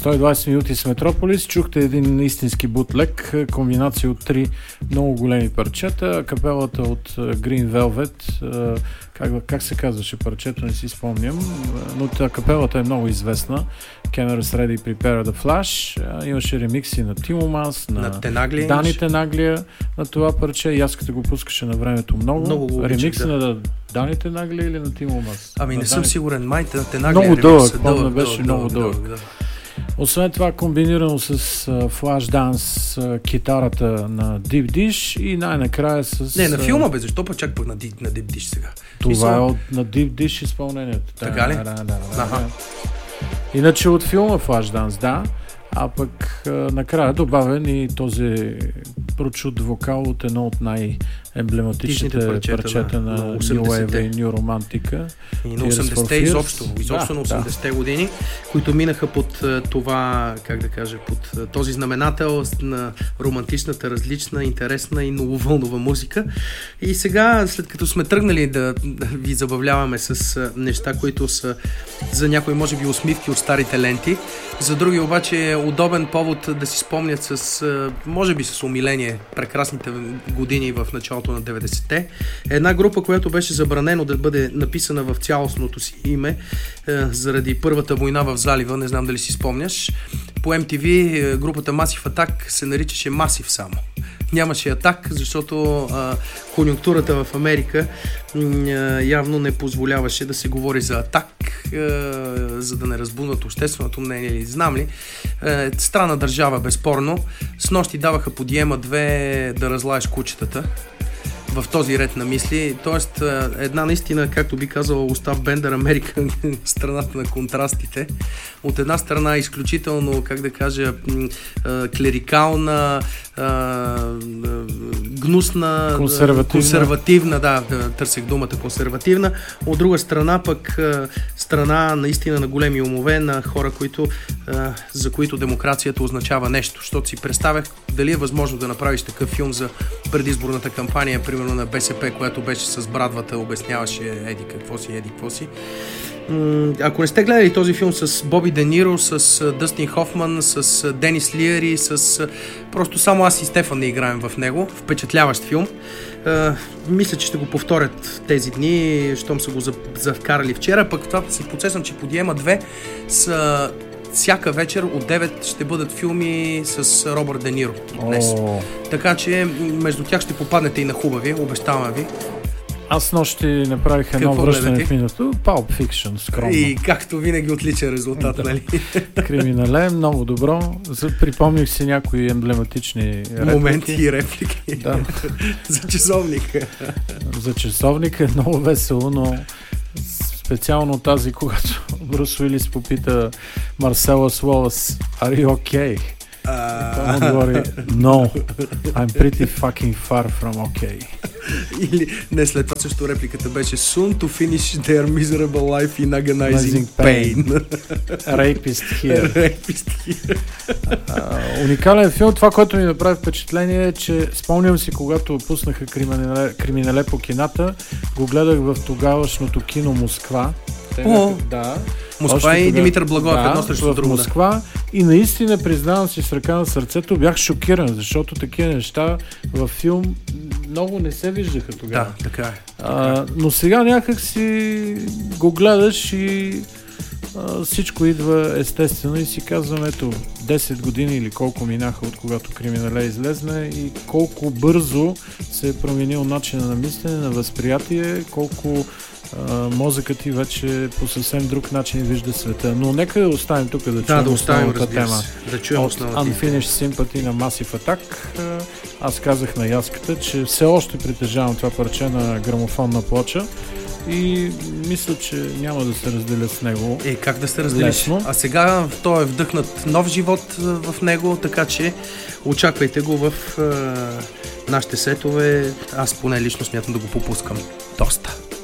120 минути с Метрополис. Чухте един истински бутлег, комбинация от 3 много големи парчета. Капелата от Green Velvet, как се казваше парчето, не си спомням, но капелата е много известна. Cameras Ready, Prepare the Flash. Имаше ремикси на Тимо Мас, на Дани Тенаглия на това парче. Яската го пускаше на времето много. Ремикси на Дани Тенаглия или на Тимо Мас? Ами не съм сигурен. Майте на Тенаглия много дълъг, беше много дълъг. Освен това комбинирано с флаш-данс китарата на Deep Dish и най-накрая с... Не, на филма бе, защо пък чак пък на Deep Dish сега? Това е на Deep Dish изпълнението. Така ли? Да. Иначе от филма флаш-данс, да. А пък накрая добавен и този прочут вокал от едно от най-емблематичните парчета на New Wave и New Romantica. И на 80-те изобщо на 80-те години, които минаха под това, как да кажа, под този знаменател на романтичната, различна, интересна и нововълнова музика. И сега, след като сме тръгнали да ви забавляваме с неща, които са за някои може би усмивки от старите ленти, за други обаче е удобен повод да си спомнят с, може би с умиление, прекрасните години в началото на 90-те. Една група, която беше забранено да бъде написана в цялостното си име заради Първата война в залива, не знам дали си спомняш. По MTV групата Massive Attack се наричаше Massive само. Нямаше атак, защото конюнктурата в Америка явно не позволяваше да се говори за атак, за да не разбунат общественото мнение или знам ли. Странна държава, безспорно. С нощи даваха по Диема 2 да разлаеш кучетата. В този ред на мисли. Тоест, една наистина, както би казал Остав Бендер, Америка, страната на контрастите. От една страна изключително, как да кажа, клерикална, гнусна, консервативна, да, търсех думата консервативна. От друга страна пък страна наистина на големи умове, на хора, за които демокрацията означава нещо. Защото си представях дали е възможно да направиш такъв филм за предизборната кампания, примерно на БСП, която беше с брадвата, обясняваше еди какво си. Ако не сте гледали този филм с Боби Де Ниро, с Дъстин Хофман, с Денис Лиери, просто само аз и Стефан не играем в него. Впечатляващ филм. Мисля, че ще го повторят тези дни, щом са го завкарали вчера. Пък това се подсещам, че по Диема 2 са всяка вечер от 9 ще бъдат филми с Робърт Де Ниро днес. Така че между тях ще попаднете и на хубави, обещавам ви. Аз нощи направих едно връщане в минуто. Pulp Fiction, скромно. И както винаги отличен резултат, нали? Криминален, много добро. Припомних си някои емблематични моменти и реплики. Да. За часовника. За часовника е много весело, но специално тази, когато Брус Уилис попита Марселос Уолъс, are you okay? Той му отговори, no, I'm pretty fucking far from okay. Или, не, след това също репликата беше soon to finish their miserable life in agonizing pain. Rapist here. Уникален филм. Това, което ми направи впечатление е, че спомням си, когато пуснаха Криминале по кината, го гледах в тогавашното кино Москва. Да. Москва и Димитър Благоев, едно срещу друго. В Москва и наистина, признавам си с ръка на сърцето, бях шокиран, защото такива неща във филм много не се виждаха тогава. Да, така е. Но сега някак си го гледаш и всичко идва естествено и си казвам, ето 10 години или колко минаха от когато Криминале излезне и колко бързо се е променил начина на мислене, на възприятие, колко мозъкът ти вече по съвсем друг начин вижда света. Но нека да оставим тук да чуем основната тема. Да чуем от Unfinished Sympathy на Massive Attack. Аз казах на Яската, че все още притежавам това парче на грамофонна плоча и мисля, че няма да се разделя с него. Как да се разделиш? А сега той е вдъхнат нов живот в него, така че очаквайте го в нашите сетове. Аз поне лично смятам да го попускам доста.